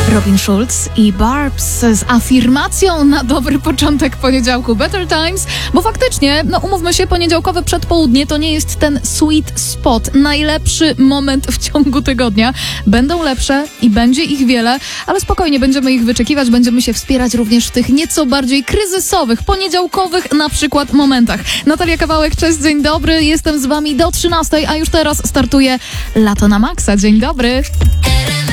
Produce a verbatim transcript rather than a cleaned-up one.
Robin Schulz i Barbs z afirmacją na dobry początek poniedziałku Better Times, bo faktycznie, no umówmy się, poniedziałkowe przedpołudnie to nie jest ten sweet spot, najlepszy moment w ciągu tygodnia. Będą lepsze i będzie ich wiele, ale spokojnie, będziemy ich wyczekiwać, będziemy się wspierać również w tych nieco bardziej kryzysowych, poniedziałkowych na przykład momentach. Natalia Kawałek, cześć, dzień dobry, jestem z wami do trzynastej, a już teraz startuje Lato na Maxa. Dzień dobry.